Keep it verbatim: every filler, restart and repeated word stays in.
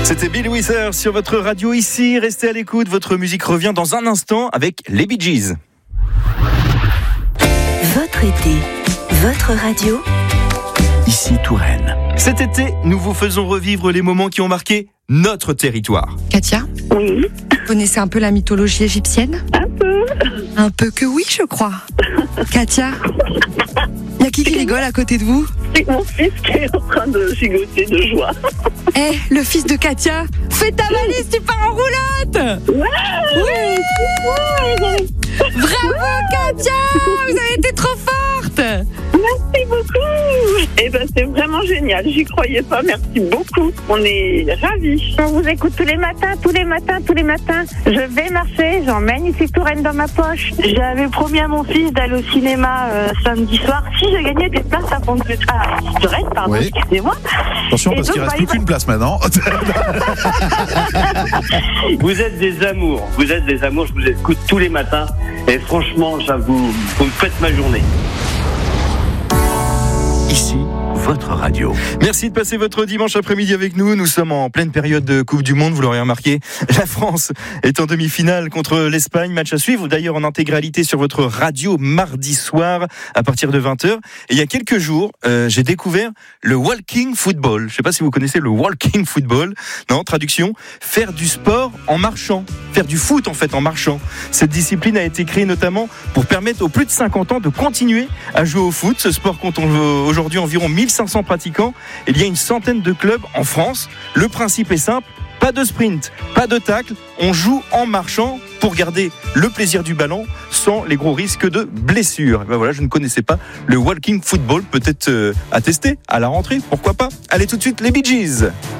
C'était Bill Withers sur votre radio ici. Restez à l'écoute, votre musique revient dans un instant avec les Bee Gees. Votre été, votre radio. Ici Touraine. Cet été, nous vous faisons revivre les moments qui ont marqué notre territoire. Katia, Oui, vous connaissez un peu la mythologie égyptienne ? un peu. Un peu que oui, je crois. Katia, il y a qui qui rigole à côté de vous ? C'est mon fils qui est en train de gigoter de joie. Eh, le fils de Katia, fais ta valise, tu pars en roulotte ! Ouais, Oui ! Bravo Katia, vous avez été trop forte ! merci beaucoup. Eh ben, c'est vraiment génial. J'y croyais pas. Merci beaucoup. On est ravis. On vous écoute tous les matins, tous les matins, tous les matins. Je vais marcher. J'emmène ici Touraine dans ma poche. J'avais promis à mon fils d'aller au cinéma euh, samedi soir. Si je gagnais des places à Fontenay, à Touraine, pardon, Oui. excusez-moi. Attention, Et parce donc, qu'il reste bah, plus il- qu'une place maintenant. Vous êtes des amours, vous êtes des amours, je vous écoute tous les matins et franchement, ça vous, vous me faites ma journée. Ici, votre radio. Merci de passer votre dimanche après-midi avec nous. Nous sommes en pleine période de Coupe du Monde, vous l'aurez remarqué. La France est en demi-finale contre l'Espagne. Match à suivre, d'ailleurs en intégralité sur votre radio mardi soir à partir de vingt heures. Et il y a quelques jours, euh, j'ai découvert le walking football. Je ne sais pas si vous connaissez le walking football. Non, traduction, faire du sport en marchant. Faire du foot en fait en marchant. Cette discipline a été créée notamment pour permettre aux plus de cinquante ans de continuer à jouer au foot. Ce sport compte aujourd'hui environ mille cinq cents pratiquants. Il y a une centaine de clubs en France. Le principe est simple, pas de sprint, pas de tacle. On joue en marchant pour garder le plaisir du ballon sans les gros risques de blessures. Et ben voilà, je ne connaissais pas le walking football. Peut-être euh, à tester à la rentrée, pourquoi pas. Allez tout de suite les Bee Gees.